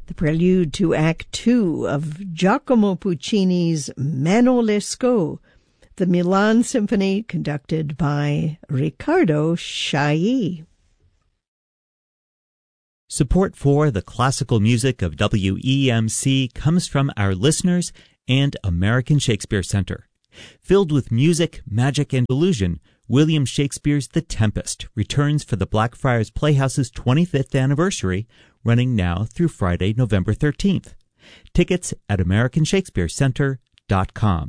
the prelude to Act Two of Giacomo Puccini's Mano Lescaut, the Milan Symphony conducted by Riccardo Chailly. Support for the classical music of WEMC comes from our listeners and American Shakespeare Center. Filled with music, magic, and illusion, William Shakespeare's The Tempest returns for the Blackfriars Playhouse's 25th anniversary, running now through Friday, November 13th. Tickets at AmericanShakespeareCenter.com.